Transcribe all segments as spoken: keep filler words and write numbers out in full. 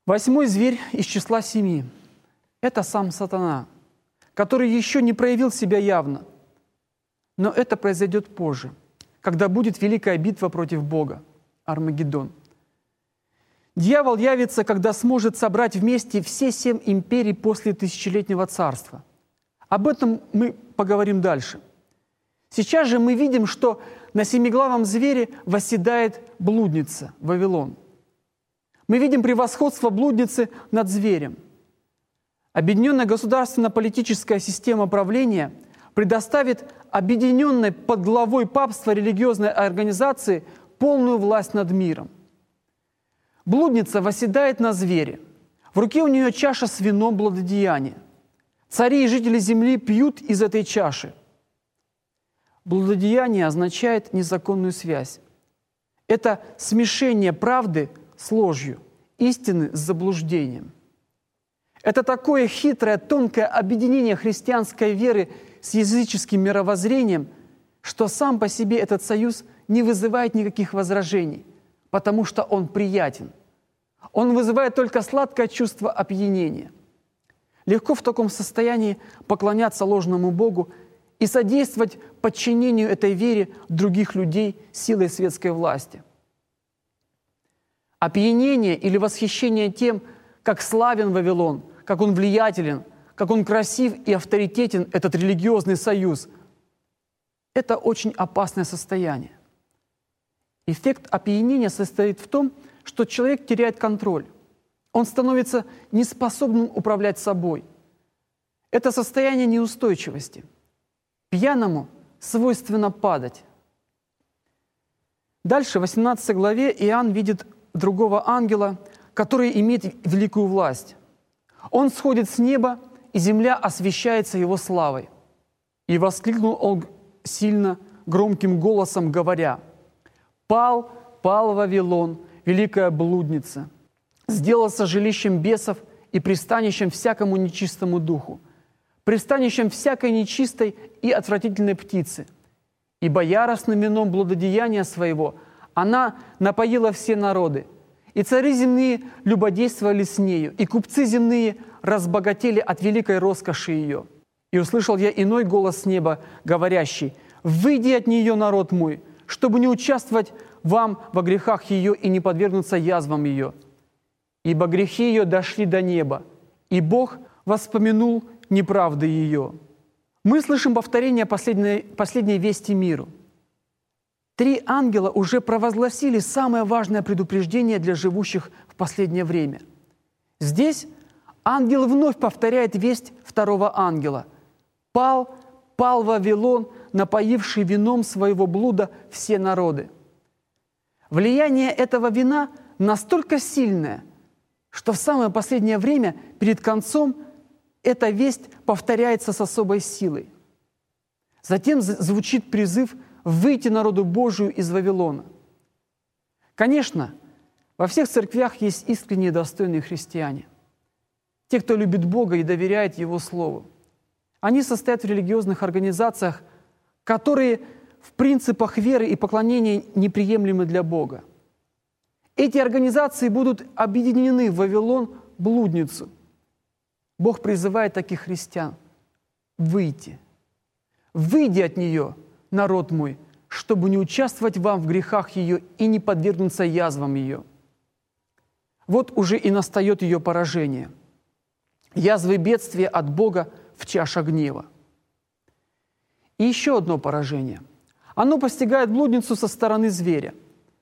Восьмой зверь из числа семи – это сам сатана, который еще не проявил себя явно. Но это произойдет позже, когда будет великая битва против Бога – Армагеддон. Дьявол явится, когда сможет собрать вместе все семь империй после тысячелетнего царства. Об этом мы поговорим дальше. Сейчас же мы видим, что на семиглавом звере восседает блудница Вавилон. Мы видим превосходство блудницы над зверем. Объединенная государственно-политическая система правления предоставит объединенной под главой папства религиозной организации полную власть над миром. Блудница восседает на звере. В руке у нее чаша с вином блудодеяния. Цари и жители земли пьют из этой чаши. Блудодеяние означает незаконную связь. Это смешение правды с ложью, истины с заблуждением. Это такое хитрое, тонкое объединение христианской веры с языческим мировоззрением, что сам по себе этот союз не вызывает никаких возражений, потому что он приятен. Он вызывает только сладкое чувство опьянения. Легко в таком состоянии поклоняться ложному Богу и содействовать подчинению этой вере других людей силой светской власти. Опьянение или восхищение тем, как славен Вавилон, как он влиятелен, как он красив и авторитетен, этот религиозный союз, это очень опасное состояние. Эффект опьянения состоит в том, что человек теряет контроль. Он становится неспособным управлять собой. Это состояние неустойчивости. Пьяному свойственно падать. Дальше, в восемнадцатой главе, Иоанн видит другого ангела, который имеет великую власть. Он сходит с неба, и земля освещается его славой. И воскликнул он сильно, громким голосом, говоря: «Пал, пал Вавилон, великая блудница, сделался жилищем бесов и пристанищем всякому нечистому духу, пристанищем всякой нечистой и отвратительной птицы. Ибо яростным вином блудодеяния своего она напоила все народы, и цари земные любодействовали с нею, и купцы земные разбогатели от великой роскоши ее. И услышал я иной голос с неба, говорящий: «Выйди от нее, народ мой, чтобы не участвовать вам во грехах ее и не подвергнуться язвам ее. Ибо грехи ее дошли до неба, и Бог воспомянул неправды ее». Мы слышим повторение последней, последней вести миру. Три ангела уже провозгласили самое важное предупреждение для живущих в последнее время. Здесь ангел вновь повторяет весть второго ангела. «Пал, пал Вавилон, напоивший вином своего блуда все народы». Влияние этого вина настолько сильное, что в самое последнее время, перед концом, эта весть повторяется с особой силой. Затем звучит призыв выйти народу Божию из Вавилона. Конечно, во всех церквях есть искренние и достойные христиане. Те, кто любит Бога и доверяет Его Слову. Они состоят в религиозных организациях, которые в принципах веры и поклонения неприемлемы для Бога. Эти организации будут объединены в Вавилон, блудницу. Бог призывает таких христиан выйти. «Выйди от нее, народ мой, чтобы не участвовать вам в грехах ее и не подвергнуться язвам ее». Вот уже и настает ее поражение. Язвы бедствия от Бога в чашах гнева. И еще одно поражение. Оно постигает блудницу со стороны зверя.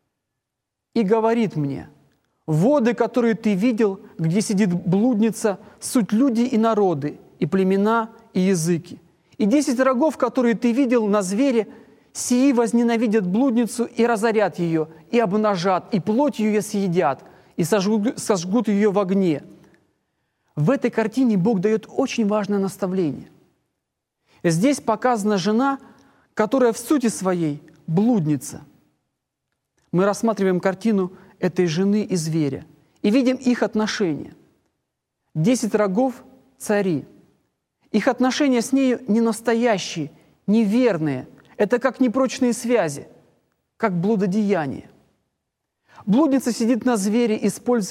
«И говорит мне: воды, которые ты видел, где сидит блудница, суть люди и народы, и племена, и языки. И десять рогов, которые ты видел на звере, сии возненавидят блудницу и разорят ее, и обнажат, и плоть ее съедят, и сожгут, сожгут ее в огне». В этой картине Бог дает очень важное наставление. Здесь показана жена, которая в сути своей блудница. Мы рассматриваем картину этой жены и зверя и видим их отношения. Десять рогов – цари. Их отношения с нею не настоящие, неверные. Это как непрочные связи, как блудодеяние. Блудница сидит на звере, используя